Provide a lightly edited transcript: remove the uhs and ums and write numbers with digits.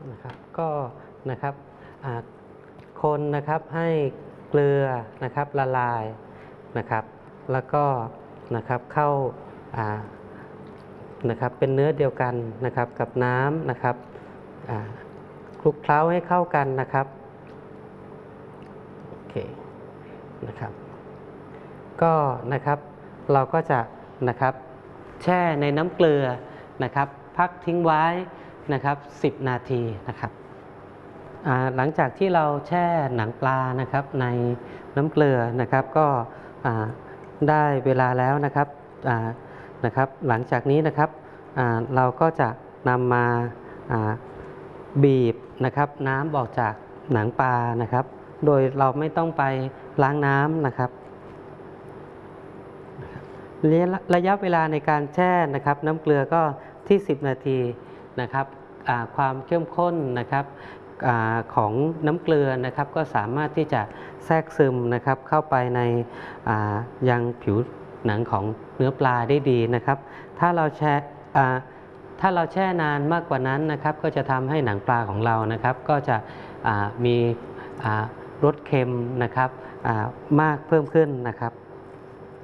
นะครับก็นะครับคนนะครับให้เกลือนะครับละลายนะครับแล้วก็นะครับเข้านะครับเป็นเนื้อเดียวกันนะครับกับน้ำนะครับคลุกเคล้าให้เข้ากันนะครับโอเคนะครับก็นะครับเราก็จะนะครับแช่ในน้ำเกลือนะครับพักทิ้งไว้นะครับ10 นาทีนะครับหลังจากที่เราแช่หนังปลานะครับในน้ำเกลือนะครับก็ได้เวลาแล้วนะครับนะครับหลังจากนี้นะครับเราก็จะนำมาบีบนะครับน้ำออกจากหนังปลานะครับโดยเราไม่ต้องไปล้างน้ำนะครับระยะเวลาในการแช่นะครับน้ำเกลือก็ที่10 นาทีนะครับความเข้มข้นนะครับของน้ำเกลือนะครับก็สามารถที่จะแทรกซึมนะครับเข้าไปในยังผิวหนังของเนื้อปลาได้ดีนะครับถ้าเราแช่นานมากกว่านั้นนะครับก็จะทำให้หนังปลาของเรานะครับก็จะมีรสเค็มนะครับมากเพิ่มขึ้นนะครับ